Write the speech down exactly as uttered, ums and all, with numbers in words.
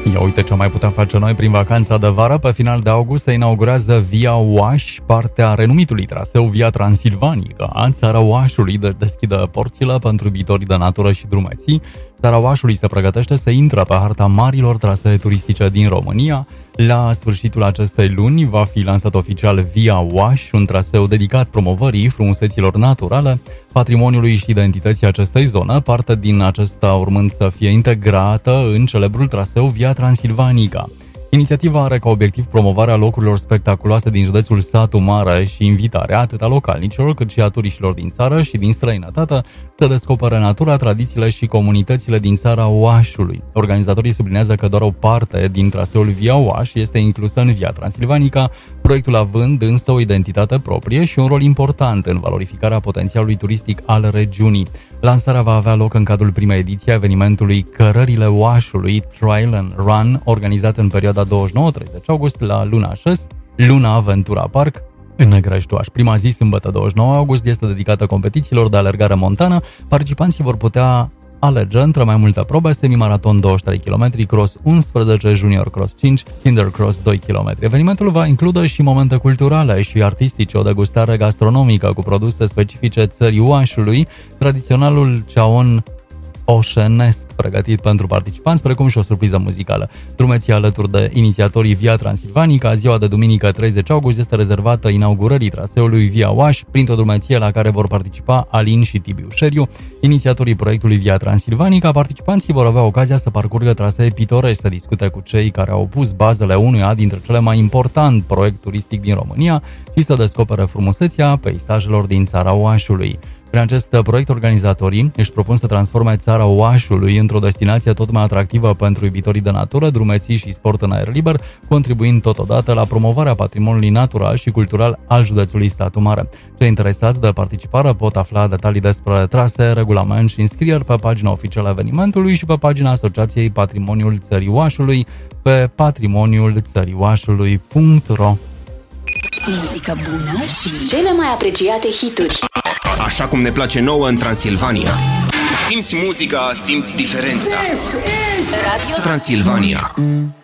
Ia uite ce mai putem face noi prin vacanța de vară. Pe final de august se inaugurează Via Oaș, partea renumitului traseu Via Transilvanica. Țara Oașului deschide porțile pentru iubitorii de natură și drumeții. Țara Oașului se pregătește să intre pe harta marilor trasee turistice din România. La sfârșitul acestei luni va fi lansat oficial Via Oaș, un traseu dedicat promovării frumuseților naturale, patrimoniului și identității acestei zone, parte din acesta urmând să fie integrată în celebrul traseu Via Transilvanica. Inițiativa are ca obiectiv promovarea locurilor spectaculoase din județul Satu Mare și invitarea atât a localnicilor cât și a turiștilor din țară și din străinătate să descopere natura, tradițiile și comunitățile din țara Oașului. Organizatorii sublinează că doar o parte din traseul Via Oaș este inclusă în Via Transilvanica, proiectul având însă o identitate proprie și un rol important în valorificarea potențialului turistic al regiunii. Lansarea va avea loc în cadrul primei ediții a evenimentului Cărările Oașului Trail and Run, organizat în perioada douăzeci și nouă treizeci august la Luna Șes, Luna Aventura Park, în Negrești-Oaș. Prima zi, sâmbătă douăzeci și nouă august, este dedicată competițiilor de alergare montană. Participanții vor putea alege între mai multe probe: semimaraton douăzeci și trei de kilometri, cross unsprezece, junior cross cinci, kinder cross doi kilometri. Evenimentul va include și momente culturale și artistice, o degustare gastronomică cu produse specifice țării Oașului, tradiționalul ceaon oșenesc pregătit pentru participanți, precum și o surpriză muzicală. Drumeția alături de inițiatorii Via Transilvanica, ziua de duminică treizeci august este rezervată inaugurării traseului Via Oaș, printr-o drumeție la care vor participa Alin și Tibiu Șeriu, inițiatorii proiectului Via Transilvanica. Participanții vor avea ocazia să parcurgă trasee pitorești, să discute cu cei care au pus bazele unuia dintre cele mai important proiect turistic din România și să descopere frumusețea peisajelor din țara Oașului. Prin acest proiect, organizatorii își propun să transforme țara Oașului într-o destinație tot mai atractivă pentru iubitorii de natură, drumeții și sport în aer liber, contribuind totodată la promovarea patrimoniului natural și cultural al județului Satu Mare. Cei interesați de participare pot afla detalii despre trase, regulament și înscrieri pe pagina oficială a evenimentului și pe pagina Asociației Patrimoniul Țării Oașului pe patrimoniul țării oașului punct ro. Muzică bună și cele mai apreciate hituri. Așa cum ne place nouă în Transilvania. Simți muzica, simți diferența. Radio Transilvania.